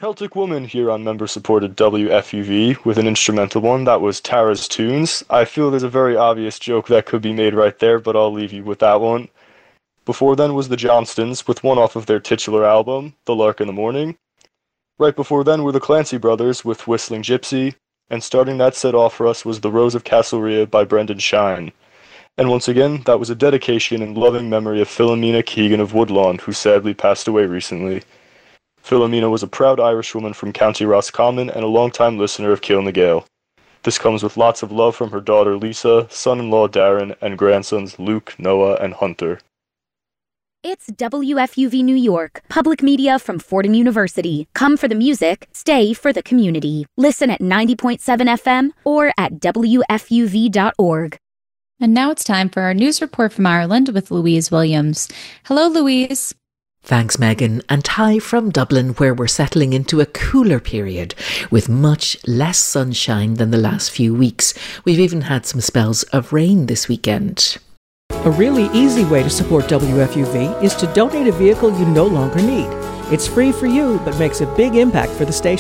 Celtic Woman here on member-supported WFUV with an instrumental one that was Tara's Tunes. I feel there's a very obvious joke that could be made right there, but I'll leave you with that one. Before then was the Johnstons with one off of their titular album, The Lark in the Morning. Right before then were the Clancy Brothers with Whistling Gypsy, and starting that set off for us was The Rose of Castlerea by Brendan Shine. And once again, that was a dedication and loving memory of Philomena Keegan of Woodlawn, who sadly passed away recently. Philomena was a proud Irishwoman from County Roscommon and a longtime listener of Kill the Gale. This comes with lots of love from her daughter Lisa, son-in-law Darren, and grandsons Luke, Noah, and Hunter. It's WFUV New York, public media from Fordham University. Come for the music, stay for the community. Listen at 90.7 FM or at WFUV.org. And now it's time for our news report from Ireland with Louise Williams. Hello, Louise. Thanks, Megan. And hi from Dublin, where we're settling into a cooler period with much less sunshine than the last few weeks. We've even had some spells of rain this weekend. A really easy way to support WFUV is to donate a vehicle you no longer need. It's free for you, but makes a big impact for the station.